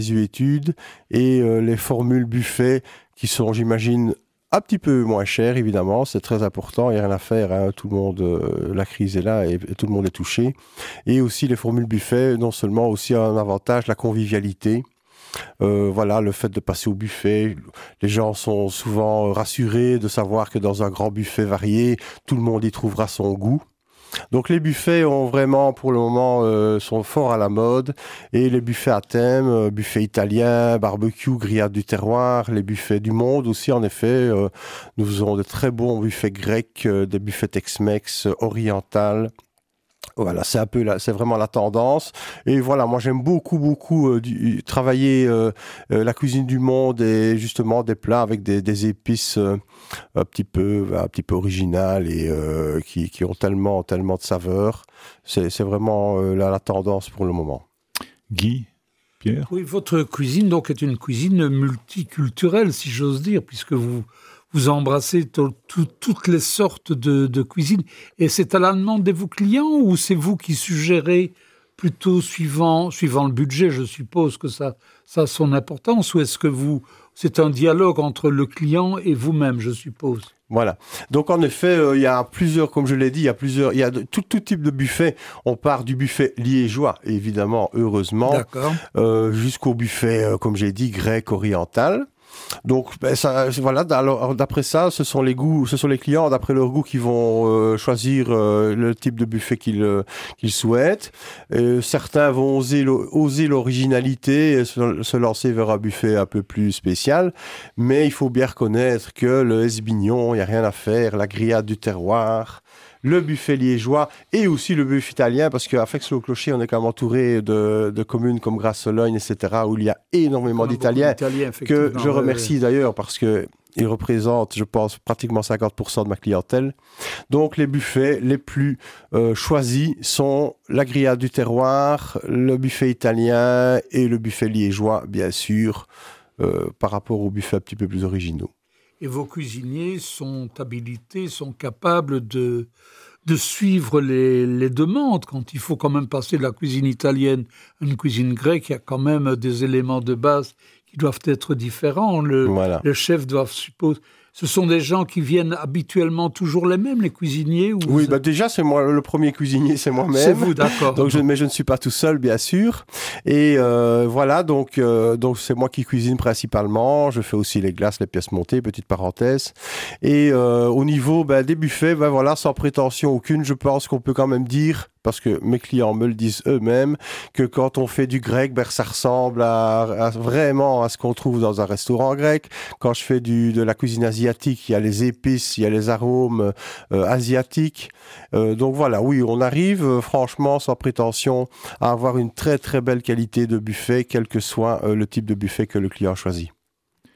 études et les formules buffet qui sont, j'imagine, un petit peu moins chères, évidemment. C'est très important, il n'y a rien à faire. Hein. Tout le monde, la crise est là et tout le monde est touché. Et aussi les formules buffet, non seulement aussi un avantage, la convivialité. Voilà, le fait de passer au buffet, les gens sont souvent rassurés de savoir que dans un grand buffet varié, tout le monde y trouvera son goût. Donc les buffets ont vraiment, pour le moment, sont forts à la mode. Et les buffets à thème, buffet italien, barbecue, grillade du terroir, les buffets du monde aussi, en effet. Nous faisons de très bons buffets grecs, des buffets Tex-Mex, oriental. Voilà, c'est vraiment la tendance. Et voilà, moi j'aime beaucoup travailler la cuisine du monde et justement des plats avec des épices un petit peu originales et qui ont tellement de saveurs. C'est vraiment la tendance pour le moment. Guy, Pierre ? Oui, votre cuisine donc est une cuisine multiculturelle, si j'ose dire, puisque vous embrassez toutes les sortes de cuisine. Et c'est à la demande de vos clients ou c'est vous qui suggérez plutôt suivant le budget, je suppose que ça a son importance, ou est-ce que c'est un dialogue entre le client et vous-même, je suppose? Voilà. Donc en effet, il y a plusieurs, comme je l'ai dit, il y a tout type de buffet. On part du buffet liégeois, évidemment, heureusement, jusqu'au buffet, comme j'ai dit, grec, oriental. Donc, voilà. Alors, d'après ça, ce sont les clients, d'après leur goût, qui vont choisir le type de buffet qu'ils souhaitent. Certains vont oser l'originalité et se lancer vers un buffet un peu plus spécial. Mais il faut bien reconnaître que le esbignon, il n'y a rien à faire. La grillade du terroir, le buffet liégeois et aussi le buffet italien, parce qu'à Fex-le-Clocher, on est quand même entouré de communes comme Grasse-Sologne, etc., où il y a énormément d'Italiens, que je remercie d'ailleurs, parce qu'ils représentent, je pense, pratiquement 50% de ma clientèle. Donc, les buffets les plus choisis sont la grillade du terroir, le buffet italien et le buffet liégeois, bien sûr, par rapport aux buffets un petit peu plus originaux. Et vos cuisiniers sont habilités, sont capables de suivre les demandes. Quand il faut quand même passer de la cuisine italienne à une cuisine grecque, il y a quand même des éléments de base qui doivent être différents. Le chef doit supposer... Ce sont des gens qui viennent habituellement toujours les mêmes, les cuisiniers? Oui, déjà, c'est moi, le premier cuisinier, c'est moi-même. C'est vous, d'accord. Mais je ne suis pas tout seul, bien sûr. Et voilà, donc c'est moi qui cuisine principalement. Je fais aussi les glaces, les pièces montées, petite parenthèse. Et au niveau des buffets, voilà, sans prétention aucune, je pense qu'on peut quand même dire, parce que mes clients me le disent eux-mêmes, que quand on fait du grec, ça ressemble vraiment à ce qu'on trouve dans un restaurant grec. Quand je fais de la cuisine asiatique, il y a les épices, il y a les arômes asiatiques. Donc voilà, oui, on arrive franchement, sans prétention, à avoir une très très belle qualité de buffet, quel que soit le type de buffet que le client choisit. Pierre ?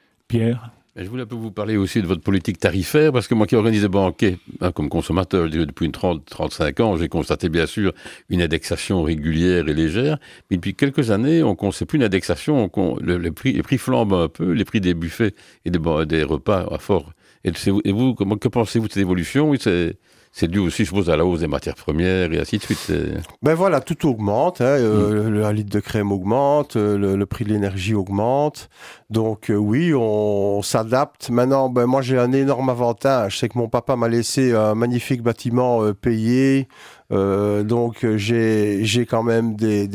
Je voulais un peu vous parler aussi de votre politique tarifaire, parce que moi qui organise des banquets, comme consommateur depuis 30-35 ans, j'ai constaté bien une indexation régulière et légère, mais depuis quelques années, on ne constate plus une indexation, les prix flambent un peu, les prix des buffets et des repas à fort. Et vous, que pensez-vous de cette évolution? C'est dû aussi, je suppose, à la hausse des matières premières et ainsi de suite. Voilà, tout augmente. Un litre de crème augmente, le prix de l'énergie augmente. Donc oui, on s'adapte. Maintenant, moi j'ai un énorme avantage, c'est que mon papa m'a laissé un magnifique bâtiment payé. Donc j'ai quand même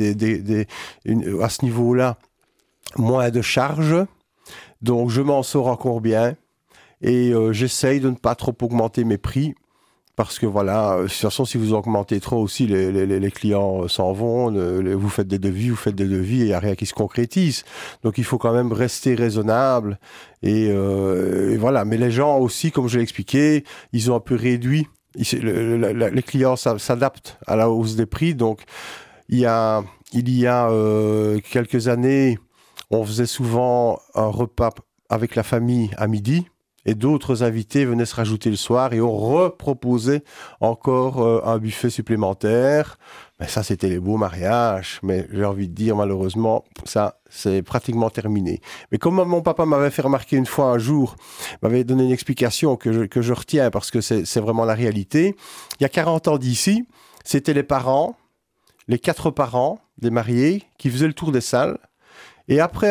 à ce niveau-là moins de charges. Donc je m'en sors encore bien. Et j'essaye de ne pas trop augmenter mes prix. Parce que voilà, de toute façon, si vous augmentez trop aussi, les clients s'en vont, vous faites des devis et il n'y a rien qui se concrétise. Donc il faut quand même rester raisonnable. Et voilà, mais les gens aussi, comme je l'ai expliqué, ils ont un peu réduit. Les clients s'adaptent à la hausse des prix. Donc il y a quelques années, on faisait souvent un repas avec la famille à midi. Et d'autres invités venaient se rajouter le soir et on reproposait encore un buffet supplémentaire. Mais ça, c'était les beaux mariages. Mais j'ai envie de dire, malheureusement, ça, c'est pratiquement terminé. Mais comme mon papa m'avait fait remarquer une fois un jour, m'avait donné une explication que je retiens parce que c'est vraiment la réalité. Il y a 40 ans d'ici, c'était les 4 parents des mariés qui faisaient le tour des salles. Et après